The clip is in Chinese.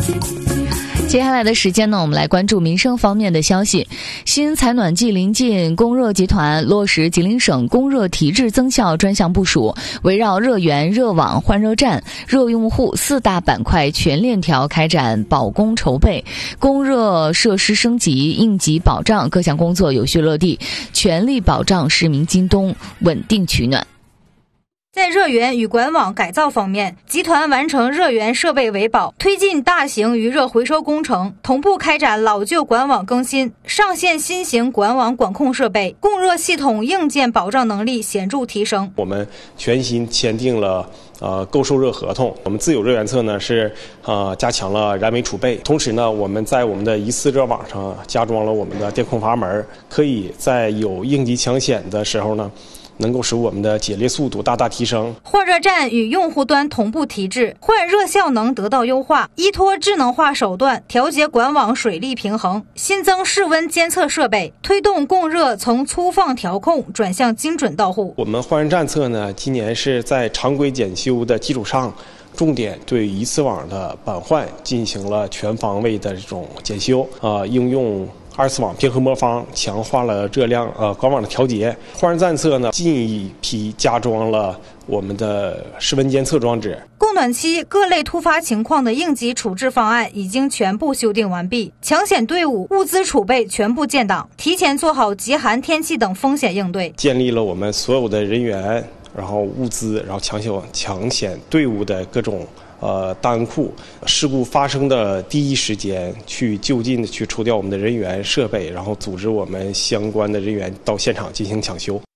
接下来的时间呢，我们来关注民生方面的消息。新采暖季临近，供热集团落实吉林省供热提质增效专项部署，围绕热源、热网、换热站、热用户4大板块全链条开展保供筹备，供热设施升级、应急保障各项工作有序落地，全力保障市民今冬稳定取暖。 在热源与管网改造方面，集团完成热源设备维保，推进大型余热回收工程，同步开展老旧管网更新，上线新型管网管控设备，供热系统硬件保障能力显著提升。 我们全新签订了购售热合同。我们自有热源侧呢是加强了燃煤储备，同时呢我们在我们的一次热网上加装了我们的电控阀门，可以在有应急抢险的时候呢，能够使我们的解裂速度大大提升。 换热站与用户端同步提质，换热效能得到优化，依托智能化手段调节管网水力平衡，新增室温监测设备，推动供热从粗放调控转向精准到户。 我们换热站侧呢，今年是在常规检修的基础上，重点对一次网的板换进行了全方位的这种检修，应用2次网拼合魔方，强化了热量管网的调节。换热站侧呢，进一批加装了我们的室温监测装置。 供暖期各类突发情况的应急处置方案已经全部修订完毕，抢险队伍、物资储备全部建档，提前做好极寒天气等风险应对。 建立了我们所有的人员，然后物资，然后抢险队伍的各种档案库，事故发生的第一时间去就近的去抽调我们的人员设备，然后组织我们相关的人员到现场进行抢修。